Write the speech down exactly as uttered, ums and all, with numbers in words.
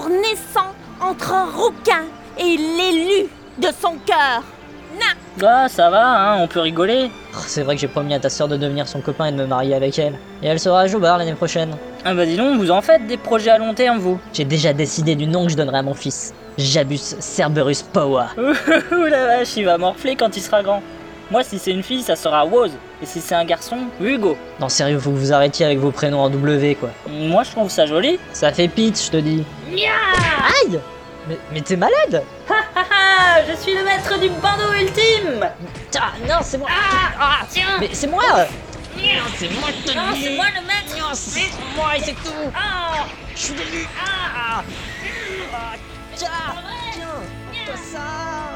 amour naissant entre un rouquin et l'élu de son cœur. Na. Bah ça va, hein, on peut rigoler. Oh, c'est vrai que j'ai promis à ta sœur de devenir son copain et de me marier avec elle. Et elle sera à Joubert l'année prochaine. Ah bah dis donc, vous en faites des projets à long terme, vous. J'ai déjà décidé du nom que je donnerai à mon fils. Jabus Cerberus Power. Ouh la vache, il va morfler quand il sera grand. Moi, si c'est une fille, ça sera Woz. Et si c'est un garçon, Hugo. Non sérieux, faut que vous arrêtiez avec vos prénoms en W quoi. Moi, je trouve ça joli. Ça fait pitch, je te dis. Aïe. Mais, mais t'es malade. Haha, je suis le maître du bandeau ultime. Ah non, c'est moi. Ah, tiens. Mais c'est moi. Non, c'est moi, je te Non, dis. c'est moi le maître. Non, c'est moi et c'est tout. Ah, Je suis l'élu. Ah. Ah. Tiens, tiens, toi ça.